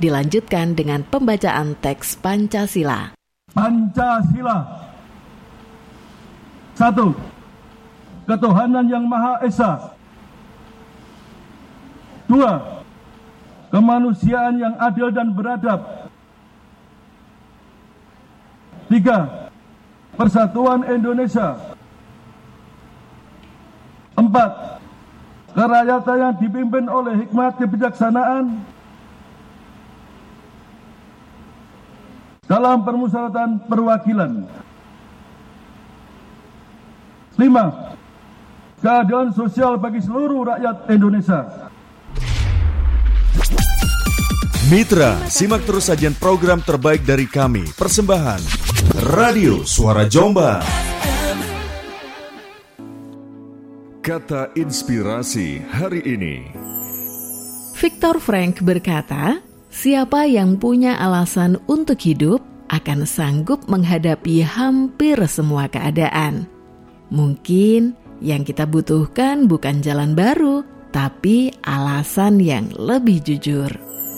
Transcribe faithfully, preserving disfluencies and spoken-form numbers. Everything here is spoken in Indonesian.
Dilanjutkan dengan pembacaan teks Pancasila. Pancasila. Satu, ketuhanan yang Maha Esa. Dua, kemanusiaan yang adil dan beradab. Tiga, persatuan Indonesia. Empat, kerakyatan yang dipimpin oleh hikmat kebijaksanaan dalam permusyawaratan perwakilan. Lima, keadilan sosial bagi seluruh rakyat Indonesia. Mitra, simak terus sajian program terbaik dari kami. Persembahan Radio Suara Jombang. Kata inspirasi hari ini. Viktor Frankl berkata, siapa yang punya alasan untuk hidup akan sanggup menghadapi hampir semua keadaan. Mungkin yang kita butuhkan bukan jalan baru, tapi alasan yang lebih jujur.